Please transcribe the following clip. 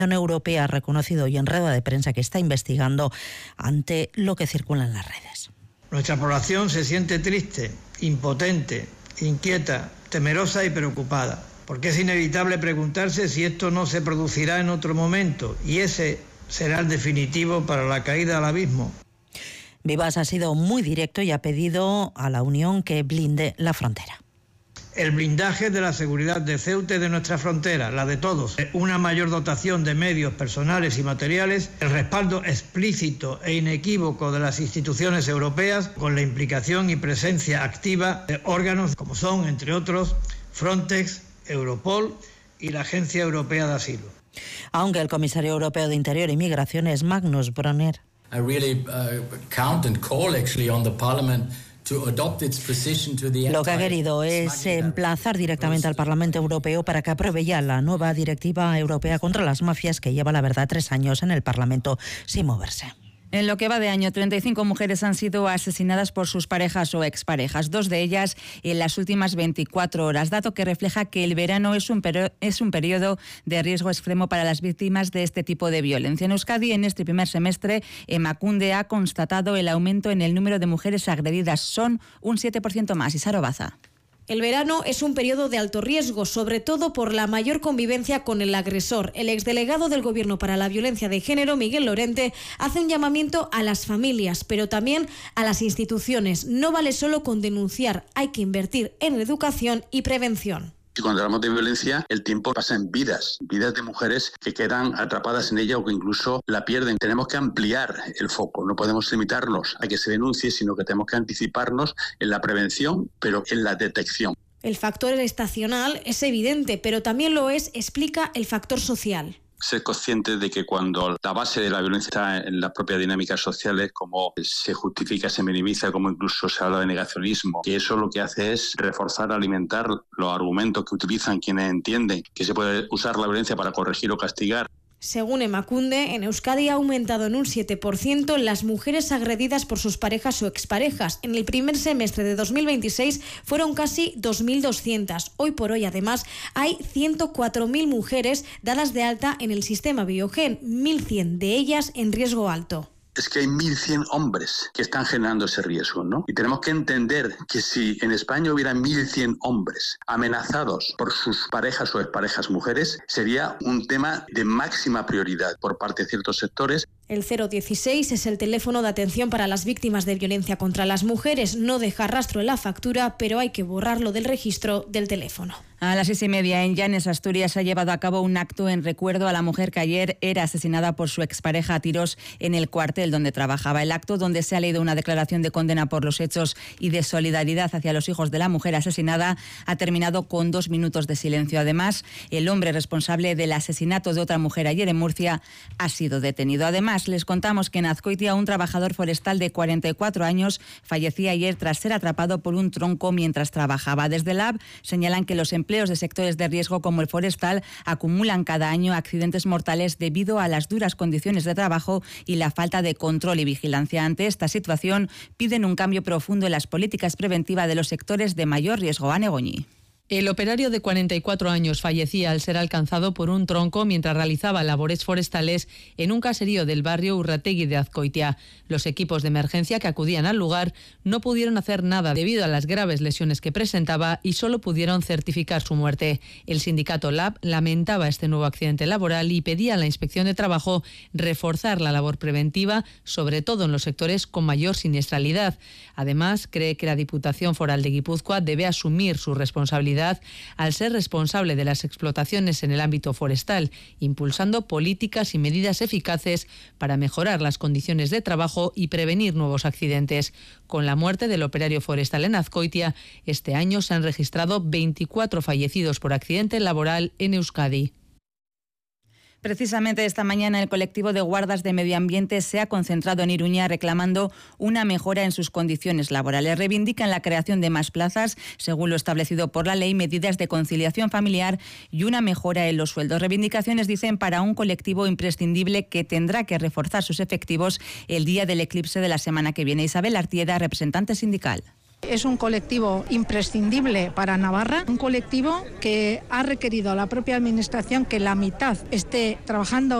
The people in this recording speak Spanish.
La Unión Europea ha reconocido hoy en rueda de prensa que está investigando ante lo que circula en las redes. Nuestra población se siente triste, impotente, inquieta, temerosa y preocupada, porque es inevitable preguntarse si esto no se producirá en otro momento, y ese será el definitivo para la caída al abismo. Vivas ha sido muy directo y ha pedido a la Unión que blinde la frontera. El blindaje de la seguridad de Ceuta y de nuestra frontera, la de todos, una mayor dotación de medios personales y materiales, el respaldo explícito e inequívoco de las instituciones europeas con la implicación y presencia activa de órganos como son, entre otros, Frontex, Europol y la Agencia Europea de Asilo. Aunque el comisario europeo de Interior y Migraciones, Magnus Brunner, I really count and call actually on the Parliament. Lo que ha querido es emplazar directamente al Parlamento Europeo para que apruebe ya la nueva Directiva Europea contra las Mafias, que lleva, la verdad, 3 años en el Parlamento sin moverse. En lo que va de año, 35 mujeres han sido asesinadas por sus parejas o exparejas, 2 de ellas en las últimas 24 horas, dato que refleja que el verano es un periodo de riesgo extremo para las víctimas de este tipo de violencia. En Euskadi, en este primer semestre, Emakunde ha constatado el aumento en el número de mujeres agredidas. Son un 7% más. Isaro Baza. El verano es un periodo de alto riesgo, sobre todo por la mayor convivencia con el agresor. El exdelegado del Gobierno para la Violencia de Género, Miguel Lorente, hace un llamamiento a las familias, pero también a las instituciones. No vale solo con denunciar, hay que invertir en educación y prevención. Y cuando hablamos de violencia, el tiempo pasa en vidas de mujeres que quedan atrapadas en ella o que incluso la pierden. Tenemos que ampliar el foco, no podemos limitarnos a que se denuncie, sino que tenemos que anticiparnos en la prevención, pero en la detección. El factor estacional es evidente, pero también lo es, explica, el factor social. Ser conscientes de que cuando la base de la violencia está en las propias dinámicas sociales, como se justifica, se minimiza, como incluso se habla de negacionismo, que eso lo que hace es reforzar, alimentar los argumentos que utilizan quienes entienden que se puede usar la violencia para corregir o castigar. Según Emakunde, en Euskadi ha aumentado en un 7% las mujeres agredidas por sus parejas o exparejas. En el primer semestre de 2026 fueron casi 2.200. Hoy por hoy, además, hay 104.000 mujeres dadas de alta en el sistema Biogen, 1.100 de ellas en riesgo alto. Es que hay 1.100 hombres que están generando ese riesgo, ¿no? Y tenemos que entender que si en España hubiera 1.100 hombres amenazados por sus parejas o exparejas mujeres, sería un tema de máxima prioridad por parte de ciertos sectores. El 016 es el teléfono de atención para las víctimas de violencia contra las mujeres. No deja rastro en la factura, pero hay que borrarlo del registro del teléfono. A las 6:30 en Llanes, Asturias, se ha llevado a cabo un acto en recuerdo a la mujer que ayer era asesinada por su expareja a tiros en el cuartel donde trabajaba. El acto, donde se ha leído una declaración de condena por los hechos y de solidaridad hacia los hijos de la mujer asesinada, ha terminado con 2 minutos de silencio. Además, el hombre responsable del asesinato de otra mujer ayer en Murcia ha sido detenido. Además, les contamos que en Azcoitia un trabajador forestal de 44 años fallecía ayer tras ser atrapado por un tronco mientras trabajaba. Desde Lab señalan que los empleos de sectores de riesgo como el forestal acumulan cada año accidentes mortales debido a las duras condiciones de trabajo y la falta de control y vigilancia. Ante esta situación, piden un cambio profundo en las políticas preventivas de los sectores de mayor riesgo. Ane Goñi. El operario de 44 años fallecía al ser alcanzado por un tronco mientras realizaba labores forestales en un caserío del barrio Urrategui de Azcoitia. Los equipos de emergencia que acudían al lugar no pudieron hacer nada debido a las graves lesiones que presentaba y solo pudieron certificar su muerte. El sindicato LAB lamentaba este nuevo accidente laboral y pedía a la Inspección de Trabajo reforzar la labor preventiva, sobre todo en los sectores con mayor siniestralidad. Además, cree que la Diputación Foral de Guipúzcoa debe asumir su responsabilidad al ser responsable de las explotaciones en el ámbito forestal, impulsando políticas y medidas eficaces para mejorar las condiciones de trabajo y prevenir nuevos accidentes. Con la muerte del operario forestal en Azcoitia, este año se han registrado 24 fallecidos por accidente laboral en Euskadi. Precisamente esta mañana el colectivo de guardas de medio ambiente se ha concentrado en Iruña reclamando una mejora en sus condiciones laborales. Reivindican la creación de más plazas, según lo establecido por la ley, medidas de conciliación familiar y una mejora en los sueldos. Reivindicaciones, dicen, para un colectivo imprescindible que tendrá que reforzar sus efectivos el día del eclipse de la semana que viene. Isabel Artieda, representante sindical. Es un colectivo imprescindible para Navarra, un colectivo que ha requerido a la propia Administración que la mitad esté trabajando